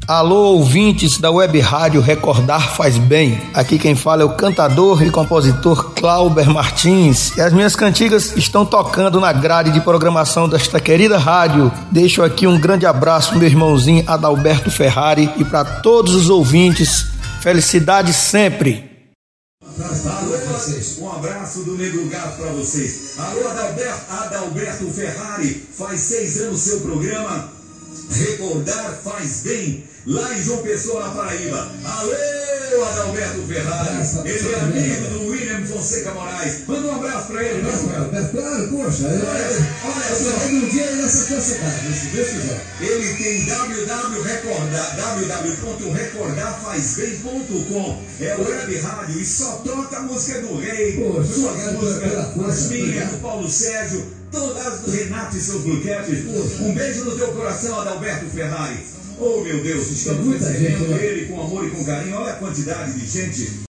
Alô, ouvintes da Web Rádio Recordar Faz Bem. Aqui quem fala é o cantador e compositor Clauber Martins. E as minhas cantigas estão tocando na grade de programação desta querida rádio. Deixo aqui um grande abraço pro meu irmãozinho Adalberto Ferrari e para todos os ouvintes. Felicidade sempre. Um abraço do Negro Gato para vocês. Alô, Adalberto Ferrari. Faz 6 anos seu programa Recordar Faz Bem, lá em João Pessoa, na Paraíba. Alô, Adalberto Ferrari. Ele é amigo do William Fonseca Moraes. Manda um abraço para ele, né? Claro, poxa. Olha só, um dia nessa cidade, se Deus quiser. Ele tem www.recordarfazbem.com. É web rádio e só toca a música do Rei. Poxa, suas músicas, as minhas, do Paulo Sérgio, todas do Renato e seus Bluecaps. Um beijo no teu coração, Adalberto Ferrari. Oh, meu Deus, estamos recebendo ele com amor e com carinho. Olha a quantidade de gente.